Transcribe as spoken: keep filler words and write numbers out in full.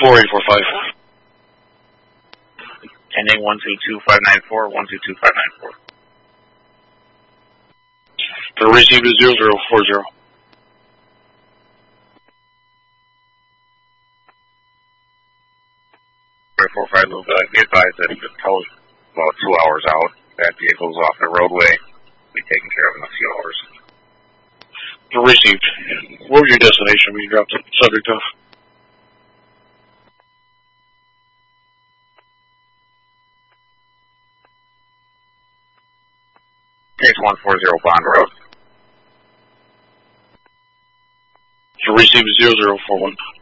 four eight four five. Ending one two two five nine four, one two two five nine four. The receive is zero zero four zero. four five, uh, be advised that the tow is about two hours out. That vehicle's off the roadway. We'll be taken care of in a few hours. The received. What was your destination when you dropped the subject off? Case one four zero Bond Road. The receive is zero zero four one.